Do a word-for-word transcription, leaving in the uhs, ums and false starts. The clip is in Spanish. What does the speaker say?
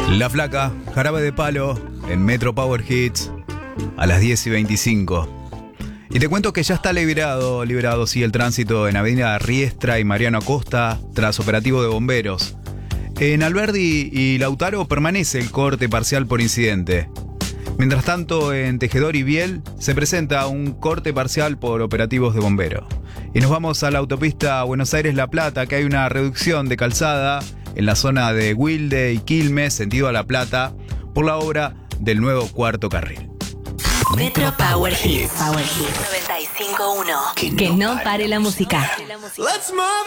La Flaca, Jarabe de Palo, en Metro Power Hits, a las diez y veinticinco. Y te cuento que ya está liberado, liberado sí, el tránsito en Avenida Riestra y Mariano Acosta tras operativo de bomberos. En Alberdi y Lautaro permanece el corte parcial por incidente. Mientras tanto, en Tejedor y Biel se presenta un corte parcial por operativos de bomberos. Y nos vamos a la autopista Buenos Aires-La Plata, que hay una reducción de calzada en la zona de Wilde y Quilmes, sentido a La Plata, por la obra del nuevo cuarto carril. Metro Power Hits. Power Hits noventa y cinco punto uno. Que no pare la música.